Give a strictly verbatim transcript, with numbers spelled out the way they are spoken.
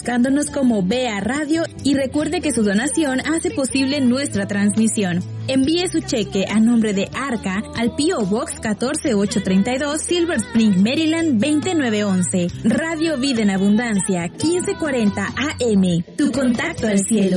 buscándonos como Vea Radio y recuerde que su donación hace posible nuestra transmisión. Envíe su cheque a nombre de Arca al P O Box catorce ocho treinta y dos, Silver Spring, Maryland veinte nueve once. Radio Vida en Abundancia, quince cuarenta A M. Tu contacto al cielo.